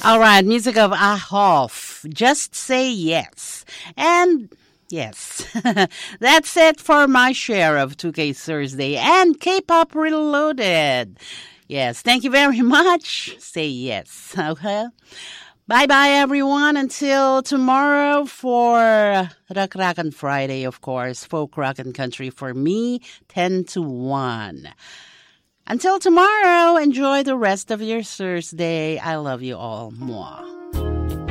All right, music of Ahoff. Just say yes. And yes, that's it for my share of 2K Thursday and K-Pop Reloaded. Yes, thank you very much. Say yes. Okay. Bye-bye, everyone. Until tomorrow for Rock Rockin' Friday, of course. Folk Rock and Country for me, 10 to 1. Until tomorrow, enjoy the rest of your Thursday. I love you all. Mwah.